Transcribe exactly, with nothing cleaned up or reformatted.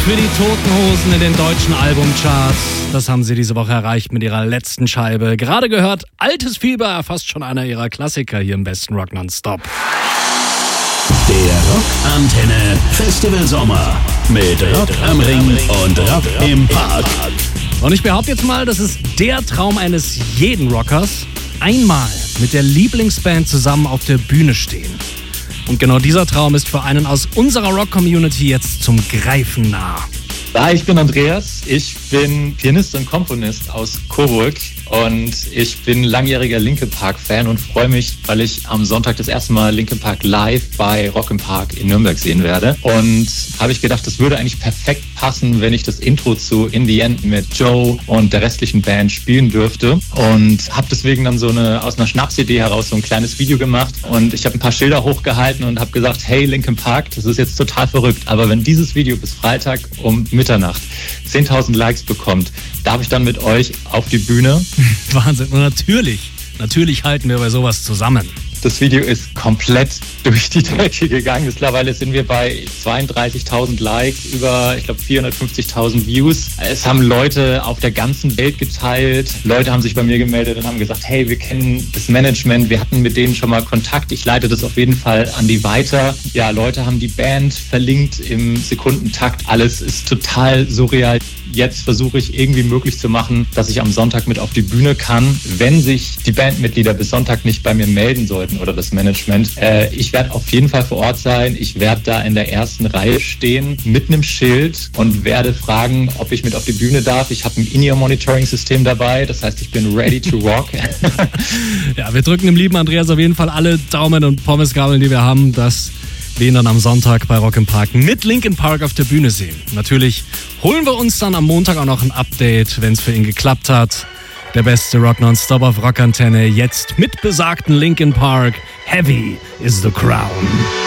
für die Toten Hosen in den deutschen Albumcharts. Das haben sie diese Woche erreicht mit ihrer letzten Scheibe. Gerade gehört, Altes Fieber, fast schon einer ihrer Klassiker hier im besten Rock Nonstop. Der Rockantenne Festival Sommer mit Rock am Ring und Rock im Park. Und ich behaupte jetzt mal, das ist der Traum eines jeden Rockers, einmal mit der Lieblingsband zusammen auf der Bühne stehen. Und genau dieser Traum ist für einen aus unserer Rock-Community jetzt zum Greifen nah. Hi, ich bin Andreas. Ich bin Pianist und Komponist aus Coburg und ich bin langjähriger Linkin Park Fan und freue mich, weil ich am Sonntag das erste Mal Linkin Park live bei Rock im Park in Nürnberg sehen werde. Und habe ich gedacht, das würde eigentlich perfekt passen, wenn ich das Intro zu In the End mit Joe und der restlichen Band spielen dürfte. Und habe deswegen dann so eine aus einer Schnapsidee heraus so ein kleines Video gemacht und ich habe ein paar Schilder hochgehalten und habe gesagt, hey Linkin Park, das ist jetzt total verrückt, aber wenn dieses Video bis Freitag um Mitternacht zehntausend Likes bekommt, darf ich dann mit euch auf die Bühne? Wahnsinn. Und natürlich, natürlich halten wir bei sowas zusammen. Das Video ist komplett durch die Decke gegangen. Mittlerweile sind wir bei zweiunddreißigtausend Likes, über, ich glaube, vierhundertfünfzigtausend Views. Es haben Leute auf der ganzen Welt geteilt. Leute haben sich bei mir gemeldet und haben gesagt, hey, wir kennen das Management, wir hatten mit denen schon mal Kontakt. Ich leite das auf jeden Fall an die weiter. Ja, Leute haben die Band verlinkt im Sekundentakt. Alles ist total surreal. Jetzt versuche ich irgendwie möglich zu machen, dass ich am Sonntag mit auf die Bühne kann, wenn sich die Bandmitglieder bis Sonntag nicht bei mir melden sollten oder das Management. Äh, ich werde auf jeden Fall vor Ort sein. Ich werde da in der ersten Reihe stehen mit einem Schild und werde fragen, ob ich mit auf die Bühne darf. Ich habe ein In-Ear-Monitoring-System dabei. Das heißt, ich bin ready to rock. Ja, wir drücken dem lieben Andreas auf jeden Fall alle Daumen und Pommesgabeln, die wir haben, dass wir ihn dann am Sonntag bei Rock im Park mit Linkin Park auf der Bühne sehen. Natürlich holen wir uns dann am Montag auch noch ein Update, wenn es für ihn geklappt hat. Der beste Rock Nonstop auf Rockantenne, jetzt mit besagten Linkin Park. Heavy is the Crown.